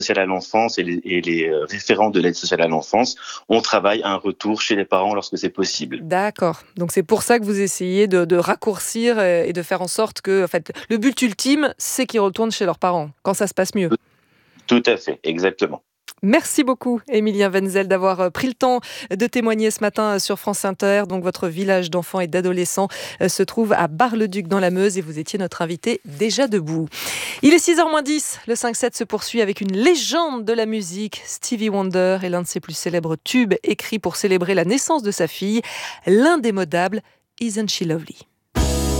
sociale à l'enfance et les référents de l'aide sociale à l'enfance, on travaille un retour chez les parents lorsque c'est possible. D'accord. Donc c'est pour ça que vous essayez de raccourcir et de faire en sorte que, en fait, le but ultime, c'est qu'ils retournent chez leurs parents, quand ça se passe mieux. Tout à fait, exactement. Merci beaucoup, Émilien Wenzel, d'avoir pris le temps de témoigner ce matin sur France Inter. Donc, votre village d'enfants et d'adolescents se trouve à Bar-le-Duc dans la Meuse et vous étiez notre invité déjà debout. Il est 6h moins 10. Le 5-7 se poursuit avec une légende de la musique, Stevie Wonder, et l'un de ses plus célèbres tubes écrits pour célébrer la naissance de sa fille, l'indémodable Isn't She Lovely.